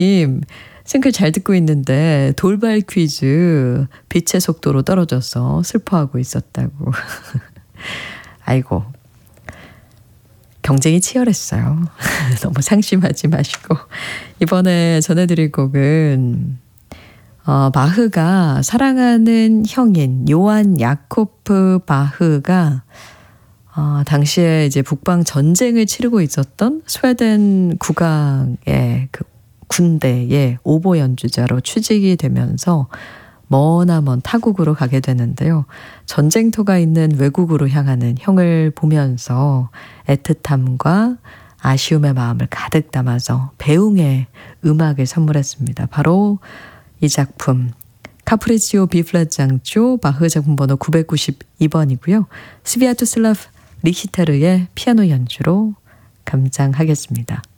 님, 생글 잘 듣고 있는데 돌발 퀴즈 빛의 속도로 떨어져서 슬퍼하고 있었다고. 아이고, 경쟁이 치열했어요. 너무 상심하지 마시고. 이번에 전해드릴 곡은 바흐가 사랑하는 형인 요한 야코프 바흐가 당시에 이제 북방 전쟁을 치르고 있었던 스웨덴 국왕의 그 군대의 오보 연주자로 취직이 되면서 머나먼 타국으로 가게 되는데요. 전쟁터가 있는 외국으로 향하는 형을 보면서 애틋함과 아쉬움의 마음을 가득 담아서 배웅의 음악을 선물했습니다. 바로 이 작품 카프리치오 B플랫 장조 바흐 작품 번호 992번이고요. 스비아토슬라프 리히테르의 피아노 연주로 감상하겠습니다.